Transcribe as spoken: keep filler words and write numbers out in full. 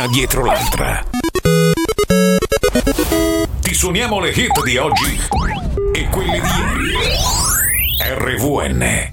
una dietro l'altra. Ti suoniamo le hit di oggi e quelle di ieri. R V N